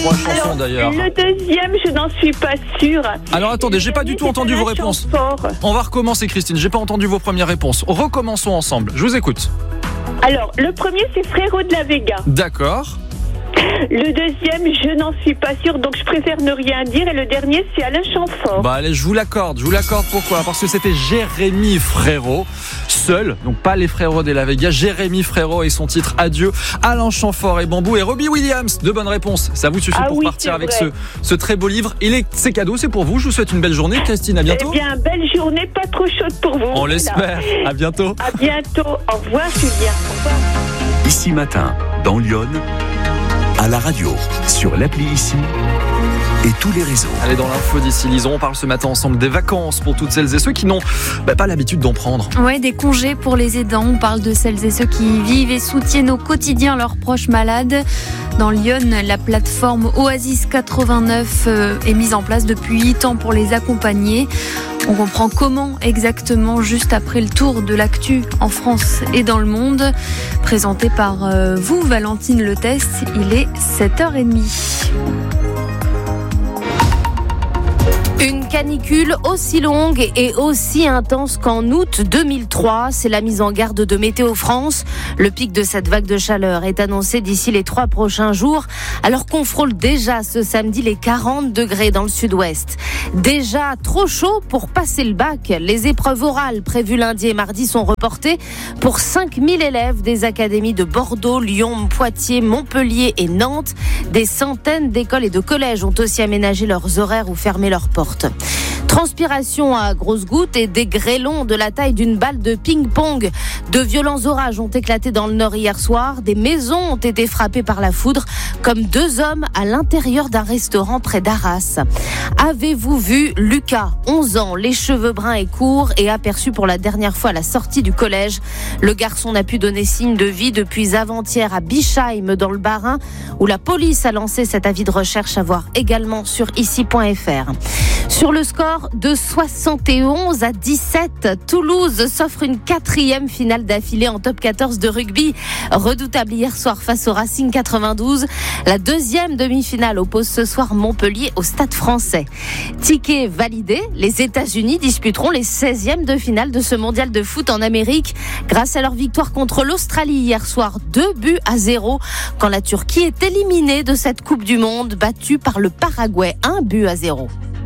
Trois chansons d'ailleurs. Le deuxième, je n'en suis pas sûre. Alors attendez, j'ai pas du tout entendu vos réponses. On va recommencer, Christine, j'ai pas entendu vos premières réponses. Recommençons ensemble, je vous écoute. Alors, le premier, c'est Frérot de la Vega. D'accord. Le deuxième, je n'en suis pas sûre, donc je préfère ne rien dire. Et le dernier, c'est Alain Chamfort. Bah allez, je vous l'accorde. Pourquoi ? Parce que c'était Jérémy Frérot, seul, donc pas les Frérots de la Vega. Jérémy Frérot et son titre Adieu. Alain Chamfort et Bambou et Robbie Williams. Deux bonnes réponses. Ça vous suffit pour partir avec ce très beau livre. C'est cadeau, c'est pour vous. Je vous souhaite une belle journée, Christine. À bientôt. Eh bien, belle journée, pas trop chaude pour vous. On l'espère. À bientôt. À bientôt. Au revoir, Julien. Au revoir. Ici Matin, dans Lyon, à la radio, sur l'appli Ici et tous les réseaux. Allez, dans l'info d'ici Lison, on parle ce matin ensemble des vacances pour toutes celles et ceux qui n'ont pas l'habitude d'en prendre. Ouais, des congés pour les aidants. On parle de celles et ceux qui vivent et soutiennent au quotidien leurs proches malades. Dans Lyon, la plateforme Oasis 89 est mise en place depuis 8 ans pour les accompagner. On comprend comment exactement juste après le tour de l'actu en France et dans le monde. Présenté par vous, Valentine Letès, il est 7h30. Une canicule aussi longue et aussi intense qu'en août 2003, c'est la mise en garde de Météo France. Le pic de cette vague de chaleur est annoncé d'ici les 3 prochains jours, alors qu'on frôle déjà ce samedi les 40 degrés dans le sud-ouest. Déjà trop chaud pour passer le bac. Les épreuves orales prévues lundi et mardi sont reportées pour 5000 élèves des académies de Bordeaux, Lyon, Poitiers, Montpellier et Nantes. Des centaines d'écoles et de collèges ont aussi aménagé leurs horaires ou fermé leurs portes. Transpiration à grosses gouttes et des grêlons de la taille d'une balle de ping-pong. De violents orages ont éclaté dans le nord hier soir. Des maisons ont été frappées par la foudre, comme 2 hommes à l'intérieur d'un restaurant près d'Arras. Avez-vous vu Lucas, 11 ans, les cheveux bruns et courts, et aperçu pour la dernière fois à la sortie du collège? Le garçon n'a pu donner signe de vie depuis avant-hier à Bischheim, dans le Bas-Rhin, où la police a lancé cet avis de recherche à voir également sur ici.fr. Sur le score de 71 à 17, Toulouse s'offre une 4e finale d'affilée en top 14 de rugby. Redoutable hier soir face au Racing 92. La 2e demi-finale oppose ce soir Montpellier au Stade Français. Ticket validé, les États-Unis disputeront les 16e de finale de ce mondial de foot en Amérique grâce à leur victoire contre l'Australie hier soir, 2-0, quand la Turquie est éliminée de cette Coupe du Monde, battue par le Paraguay 1-0.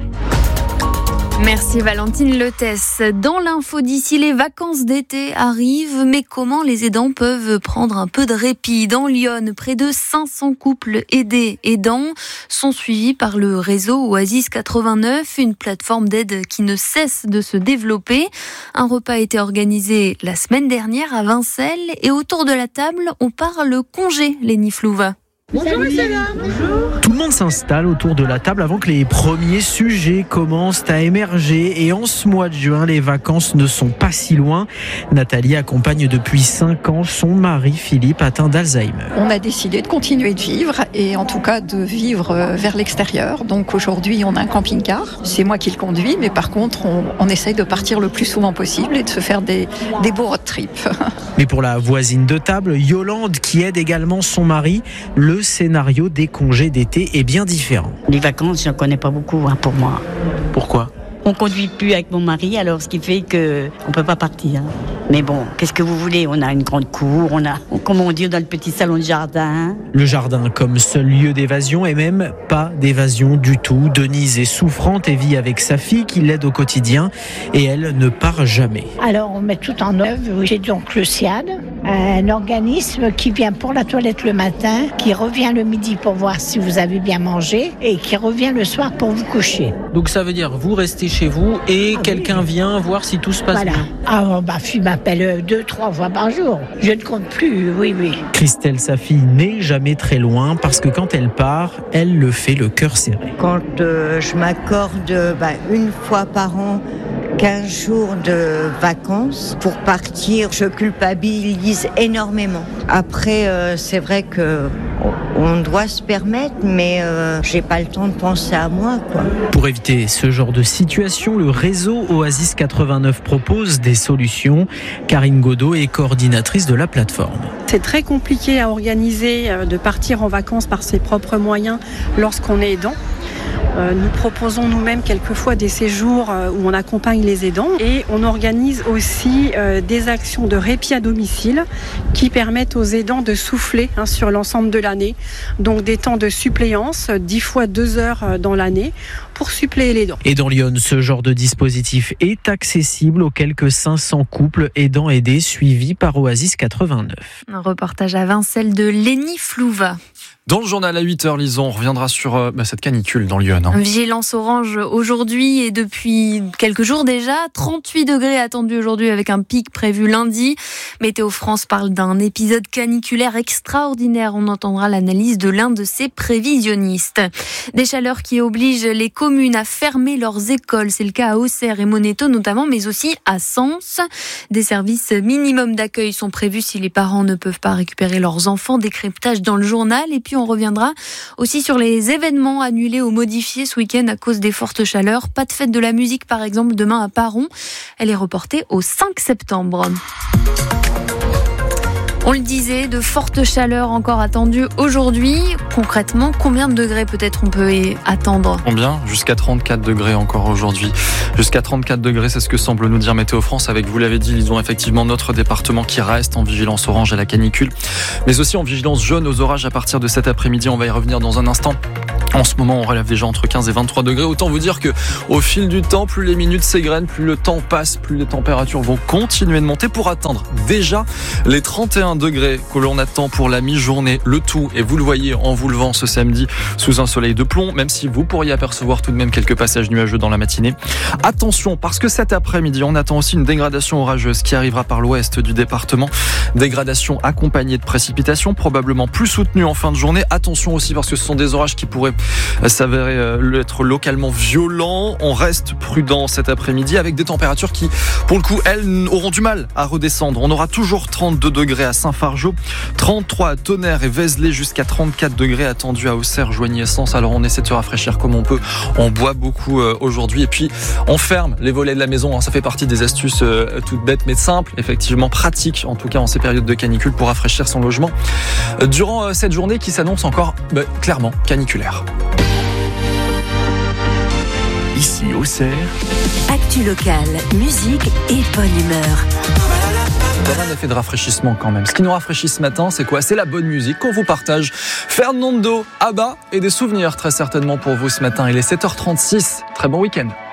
Merci Valentine Letès. Dans l'info d'ici, les vacances d'été arrivent, mais comment les aidants peuvent prendre un peu de répit? Dans Lyon, près de 500 couples aidés aidants sont suivis par le réseau Oasis 89, une plateforme d'aide qui ne cesse de se développer. Un repas a été organisé la semaine dernière à Vincelles et autour de la table, on parle congé, Lénie Flouva. Bonjour monsieur. Bonjour. Tout le monde s'installe autour de la table avant que les premiers sujets commencent à émerger. Et en ce mois de juin, les vacances ne sont pas si loin. Nathalie accompagne depuis 5 ans son mari Philippe atteint d'Alzheimer. On a décidé de continuer de vivre et en tout cas de vivre vers l'extérieur. Donc aujourd'hui, on a un camping-car. C'est moi qui le conduis, mais par contre, on essaye de partir le plus souvent possible et de se faire des beaux road trips. Mais pour la voisine de table, Yolande, qui aide également son mari, le scénario des congés d'été est bien différent. Les vacances, je ne connais pas beaucoup pour moi. Pourquoi ? On ne conduit plus avec mon mari, alors ce qui fait qu'on ne peut pas partir. Mais bon, qu'est-ce que vous voulez? On a une grande cour, comme on dit, dans le petit salon de jardin. Le jardin comme seul lieu d'évasion et même pas d'évasion du tout. Denise est souffrante et vit avec sa fille qui l'aide au quotidien et elle ne part jamais. Alors on met tout en œuvre. J'ai donc le SIAD, un organisme qui vient pour la toilette le matin, qui revient le midi pour voir si vous avez bien mangé et qui revient le soir pour vous coucher. Donc ça veut dire vous restez chez vous et quelqu'un vient voir si tout se passe bien. Ma fille m'appelle 2-3 fois par jour. Je ne compte plus, oui. Christelle, sa fille, n'est jamais très loin parce que quand elle part, elle le fait le cœur serré. Quand je m'accorde une fois par an 15 jours de vacances pour partir. Je culpabilise énormément. Après, c'est vrai que on doit se permettre, mais j'ai pas le temps de penser à moi, quoi. Pour éviter ce genre de situation, le réseau Oasis 89 propose des solutions. Karine Godot est coordinatrice de la plateforme. C'est très compliqué à organiser de partir en vacances par ses propres moyens lorsqu'on est aidant. Nous proposons nous-mêmes quelquefois des séjours où on accompagne les aidants et on organise aussi des actions de répit à domicile qui permettent aux aidants de souffler sur l'ensemble de l'année. Donc des temps de suppléance, 10 fois 2 heures dans l'année pour suppléer l'aidant. Et dans Lyon, ce genre de dispositif est accessible aux quelques 500 couples aidants aidés suivis par Oasis 89. Un reportage à Vincelles de Lénie Flouva. Dans le journal à 8h, Lison, on reviendra sur cette canicule dans Lyon. Vigilance orange aujourd'hui et depuis quelques jours déjà. 38 degrés attendus aujourd'hui avec un pic prévu lundi. Météo France parle d'un épisode caniculaire extraordinaire. On entendra l'analyse de l'un de ses prévisionnistes. Des chaleurs qui obligent les communes à fermer leurs écoles. C'est le cas à Auxerre et Monéto notamment, mais aussi à Sens. Des services minimums d'accueil sont prévus si les parents ne peuvent pas récupérer leurs enfants. Décryptage dans le journal. Et puis on reviendra aussi sur les événements annulés ou modifiés ce week-end à cause des fortes chaleurs. Pas de fête de la musique par exemple demain à Paron. Elle est reportée au 5 septembre. On le disait, de fortes chaleurs encore attendues aujourd'hui. Concrètement, combien de degrés peut-être on peut attendre ? Combien ? Jusqu'à 34 degrés encore aujourd'hui. Jusqu'à 34 degrés, c'est ce que semble nous dire Météo France. Avec, vous l'avez dit, ils ont effectivement notre département qui reste en vigilance orange à la canicule, mais aussi en vigilance jaune aux orages à partir de cet après-midi. On va y revenir dans un instant. En ce moment, on relève déjà entre 15 et 23 degrés. Autant vous dire que au fil du temps, plus les minutes s'égrènent, plus le temps passe, plus les températures vont continuer de monter pour atteindre déjà les 31 degrés que l'on attend pour la mi-journée. Le tout, et vous le voyez en vous levant ce samedi sous un soleil de plomb, même si vous pourriez apercevoir tout de même quelques passages nuageux dans la matinée. Attention, parce que cet après-midi, on attend aussi une dégradation orageuse qui arrivera par l'ouest du département. Dégradation accompagnée de précipitations, probablement plus soutenue en fin de journée. Attention aussi parce que ce sont des orages qui pourraient s'avérer être localement violents. On reste prudent cet après-midi avec des températures qui, pour le coup, elles auront du mal à redescendre. On aura toujours 32 degrés à Saint-Fargeau, 33 à Tonnerre et Vézelay, jusqu'à 34 degrés attendus à Auxerre, Joigny et Sens. Alors on essaie de se rafraîchir comme on peut. On boit beaucoup aujourd'hui et puis on ferme les volets de la maison. Ça fait partie des astuces toutes bêtes mais simples, effectivement pratiques, en tout cas en ces périodes de canicule, pour rafraîchir son logement durant cette journée qui s'annonce encore clairement caniculaire. Ici Auxerre, actu locale, musique et bonne humeur. On a un effet de rafraîchissement quand même. Ce qui nous rafraîchit ce matin, c'est quoi ? C'est la bonne musique qu'on vous partage. Fernando, Abba et des souvenirs très certainement pour vous ce matin. Il est 7h36. Très bon week-end.